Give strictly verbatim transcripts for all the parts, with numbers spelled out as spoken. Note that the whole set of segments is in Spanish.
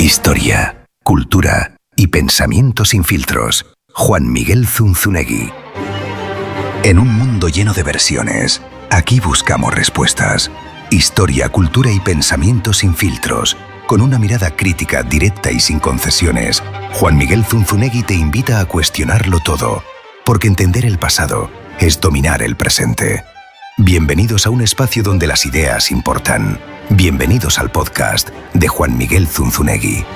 Historia, cultura y pensamiento sin filtros. Juan Miguel Zunzunegui. En un mundo lleno de versiones, aquí buscamos respuestas. Historia, cultura y pensamiento sin filtros. Con una mirada crítica, directa y sin concesiones, Juan Miguel Zunzunegui te invita a cuestionarlo todo, porque entender el pasado es dominar el presente. Bienvenidos a un espacio donde las ideas importan. Bienvenidos al podcast de Juan Miguel Zunzunegui.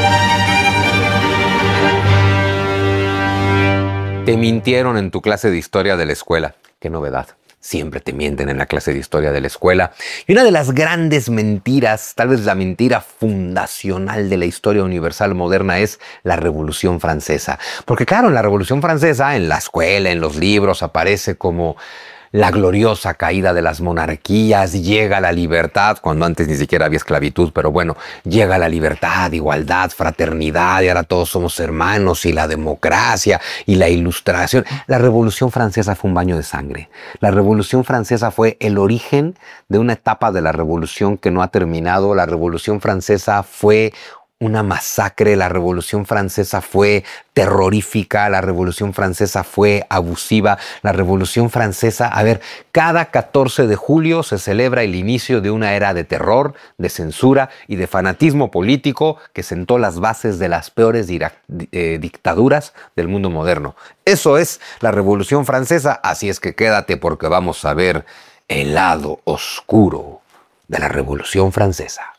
Te mintieron en tu clase de historia de la escuela. Qué novedad. Siempre te mienten en la clase de historia de la escuela. Y una de las grandes mentiras, tal vez la mentira fundacional de la historia universal moderna, es la Revolución Francesa. Porque claro, en la Revolución Francesa, en la escuela, en los libros, aparece como la gloriosa caída de las monarquías, llega la libertad, cuando antes ni siquiera había esclavitud, pero bueno, llega la libertad, igualdad, fraternidad, y ahora todos somos hermanos, y la democracia, y la ilustración. La Revolución Francesa fue un baño de sangre. La Revolución Francesa fue el origen de una etapa de la Revolución que no ha terminado. La Revolución Francesa fue una masacre, la Revolución Francesa fue terrorífica, la Revolución Francesa fue abusiva, la Revolución Francesa, a ver, cada catorce de julio se celebra el inicio de una era de terror, de censura y de fanatismo político que sentó las bases de las peores eh, dictaduras del mundo moderno. Eso es la Revolución Francesa, así es que quédate porque vamos a ver el lado oscuro de la Revolución Francesa.